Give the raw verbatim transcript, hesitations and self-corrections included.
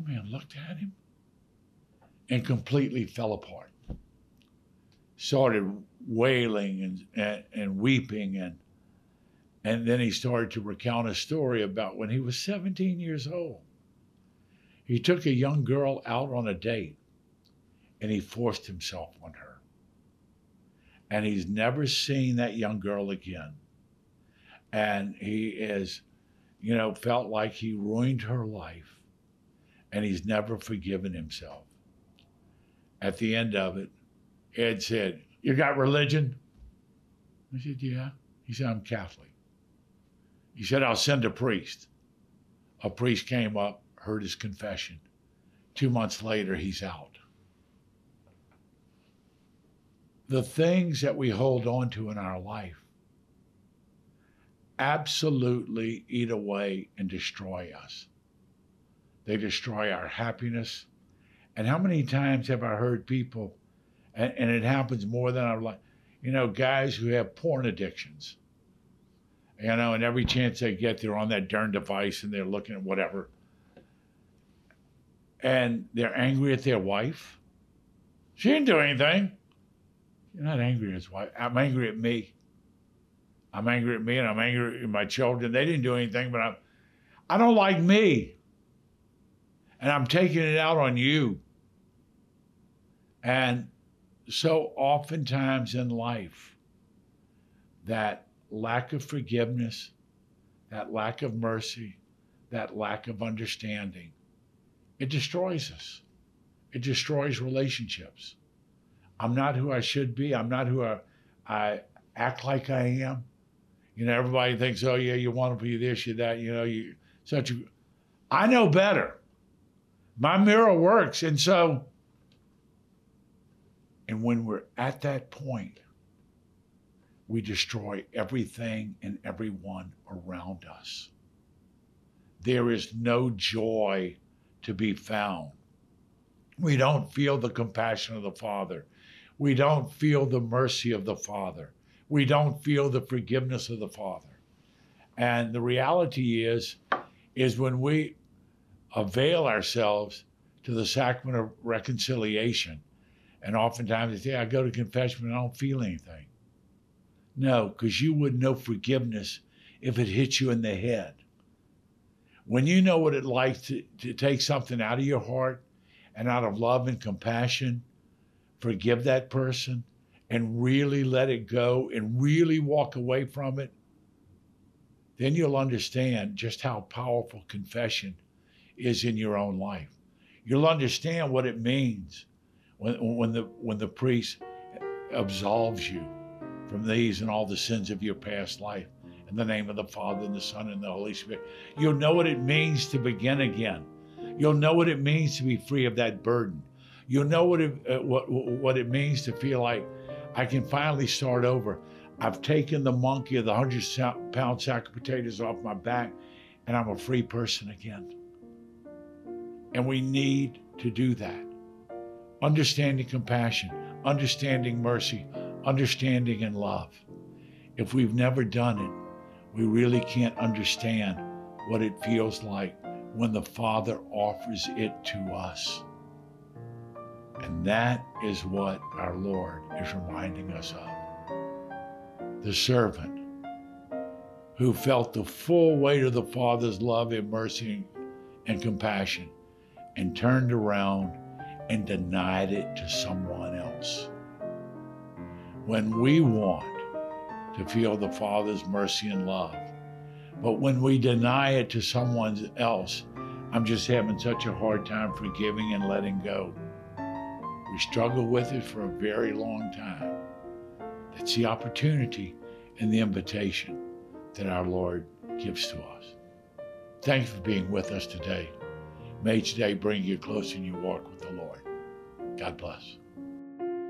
The man looked at him and completely fell apart. Started wailing and, and, and weeping. And, and then he started to recount a story about when he was seventeen years old. He took a young girl out on a date and he forced himself on her. And he's never seen that young girl again. And he is, you know, felt like he ruined her life. And he's never forgiven himself. At the end of it, Ed said, "You got religion?" I said, "Yeah." He said, "I'm Catholic." He said, "I'll send a priest." A priest came up, heard his confession. Two months later, he's out. The things that we hold on to in our life absolutely eat away and destroy us. They destroy our happiness. And how many times have I heard people, and, and it happens more than I'd like, you know, guys who have porn addictions, you know, and every chance they get, they're on that darn device and they're looking at whatever. And they're angry at their wife. She didn't do anything. You're not angry at his wife. I'm angry at me. I'm angry at me and I'm angry at my children. They didn't do anything, but I'm, I don't like me. And I'm taking it out on you. And so oftentimes in life, that lack of forgiveness, that lack of mercy, that lack of understanding, it destroys us. It destroys relationships. I'm not who I should be. I'm not who I, I act like I am. You know, everybody thinks, oh yeah, you want to be this, you that, you know, you such a, I know better. My mirror works. And so, and when we're at that point, we destroy everything and everyone around us. There is no joy to be found. We don't feel the compassion of the Father. We don't feel the mercy of the Father. We don't feel the forgiveness of the Father. And the reality is, is when we avail ourselves to the sacrament of reconciliation, and oftentimes they say, I go to confession and I don't feel anything. No, because you wouldn't know forgiveness if it hit you in the head. When you know what it's like to, to take something out of your heart and out of love and compassion, forgive that person and really let it go and really walk away from it, then you'll understand just how powerful confession is in your own life. You'll understand what it means when, when, the, when the priest absolves you from these and all the sins of your past life. In the name of the Father, and the Son, and the Holy Spirit. You'll know what it means to begin again. You'll know what it means to be free of that burden. You'll know what it, uh, what, what it means to feel like I can finally start over. I've taken the monkey of the hundred pound sack of potatoes off my back, and I'm a free person again. And we need to do that. Understanding compassion, understanding mercy, understanding and love. If we've never done it, we really can't understand what it feels like when the Father offers it to us. And that is what our Lord is reminding us of. The servant who felt the full weight of the Father's love and mercy and compassion and turned around and denied it to someone else. When we want to feel the Father's mercy and love, but when we deny it to someone else, I'm just having such a hard time forgiving and letting go. We struggle with it for a very long time. That's the opportunity and the invitation that our Lord gives to us. Thanks for being with us today. May today bring you closer in your walk with the Lord. God bless.